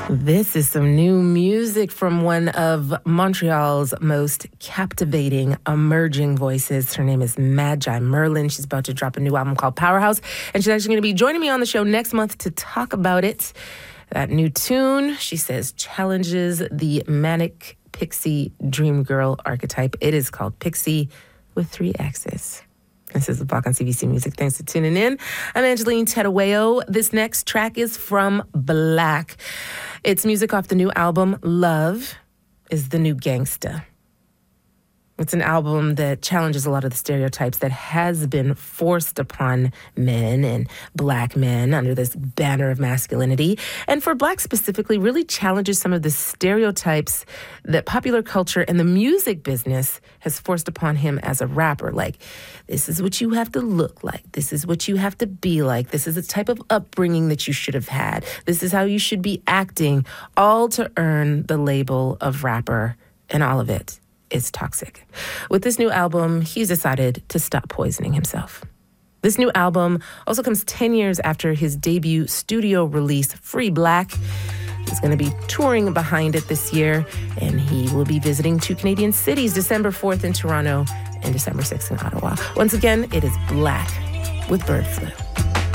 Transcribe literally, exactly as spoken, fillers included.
This is some new music from one of Montreal's most captivating emerging voices. Her name is Magi Merlin. She's about to drop a new album called Powerhouse, and she's actually going to be joining me on the show next month to talk about it. That new tune, she says, challenges the manic pixie dream girl archetype. It is called Pixie with three X's. This is the Block on C B C Music. Thanks for tuning in. I'm Angeline Tedaweo. This next track is from Black. It's music off the new album, Love is the New Gangsta. It's an album that challenges a lot of the stereotypes that has been forced upon men and Black men under this banner of masculinity. And for Black specifically, really challenges some of the stereotypes that popular culture and the music business has forced upon him as a rapper. Like, this is what you have to look like. This is what you have to be like. This is the type of upbringing that you should have had. This is how you should be acting, all to earn the label of rapper, and all of it is toxic. With this new album, he's decided to stop poisoning himself. This new album also comes ten years after his debut studio release, Free Black. He's going to be touring behind it this year, and he will be visiting two Canadian cities, December fourth in Toronto and December sixth in Ottawa. Once again, it is Black with Bird Flu.